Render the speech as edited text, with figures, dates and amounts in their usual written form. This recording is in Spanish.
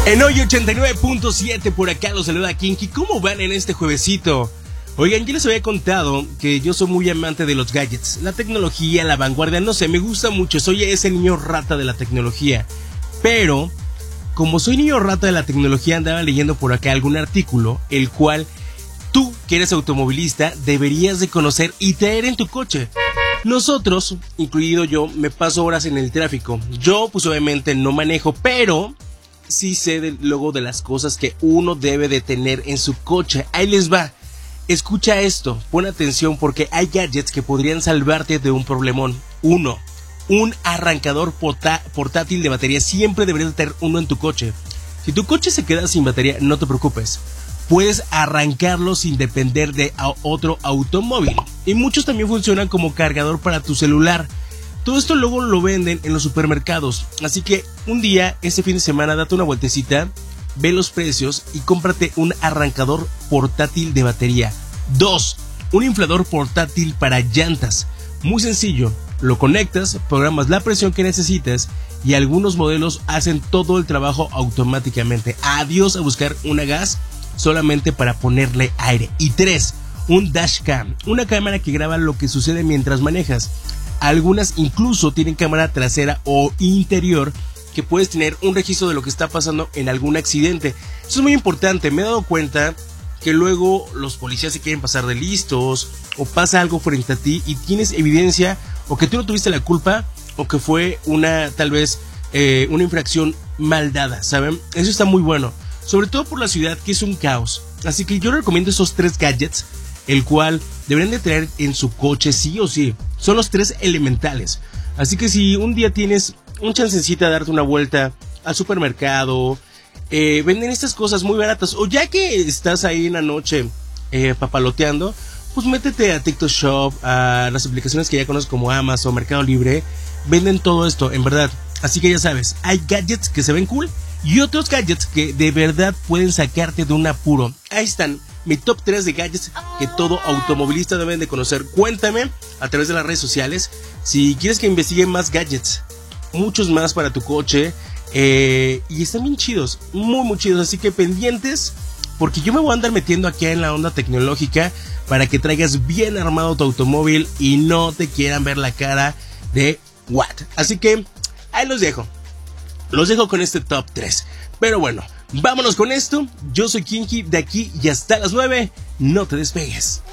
En hoy 89.7 por acá los saluda Kinky. ¿Cómo van en este juevesito? Oigan, yo les había contado que yo soy muy amante de los gadgets, la tecnología, la vanguardia, no sé, me gusta mucho, soy ese niño rata de la tecnología. Pero, como soy niño rata de la tecnología, andaba leyendo por acá algún artículo, el cual tú, que eres automovilista, deberías de conocer y traer en tu coche. Nosotros, incluido yo, me paso horas en el tráfico. Yo, pues obviamente no manejo, pero sí sé luego de las cosas que uno debe de tener en su coche. Ahí les va. Escucha esto, pon atención porque hay gadgets que podrían salvarte de un problemón. 1. Un arrancador portátil de batería. Siempre deberías tener uno en tu coche. Si tu coche se queda sin batería, no te preocupes. Puedes arrancarlo sin depender de otro automóvil. Y muchos también funcionan como cargador para tu celular. Todo esto luego lo venden en los supermercados. Así que un día, este fin de semana, date una vueltecita, ve los precios y cómprate un arrancador portátil de batería. 2. Un inflador portátil para llantas. Muy sencillo. Lo conectas, programas la presión que necesitas y algunos modelos hacen todo el trabajo automáticamente. Adiós a buscar una gas solamente para ponerle aire. Y 3. Un dashcam. Una cámara que graba lo que sucede mientras manejas. Algunas incluso tienen cámara trasera o interior que puedes tener un registro de lo que está pasando en algún accidente. Eso es muy importante. Me he dado cuenta que luego los policías se quieren pasar de listos o pasa algo frente a ti y tienes evidencia o que tú no tuviste la culpa o que fue tal vez una infracción mal dada, ¿saben? Eso está muy bueno, sobre todo por la ciudad que es un caos. Así que yo recomiendo esos 3 gadgets, el cual deberían de traer en su coche sí o sí. Son los 3 elementales. Así que si un día tienes un chancecita de darte una vuelta al supermercado, venden estas cosas muy baratas. O ya que estás ahí en la noche papaloteando, pues métete a TikTok Shop, a las aplicaciones que ya conoces como Amazon, Mercado Libre. Venden todo esto, en verdad. Así que ya sabes, hay gadgets que se ven cool y otros gadgets que de verdad pueden sacarte de un apuro. Ahí están mi top 3 de gadgets que todo automovilista deben de conocer. Cuéntame a través de las redes sociales si quieres que investigue más gadgets, muchos más para tu coche, y están bien chidos, muy chidos, así que pendientes porque yo me voy a andar metiendo aquí en la onda tecnológica para que traigas bien armado tu automóvil y no te quieran ver la cara de what. Así que ahí los dejo con este top 3. Pero bueno, vámonos con esto. Yo soy Kinky, de aquí y hasta las 9. No te despegues.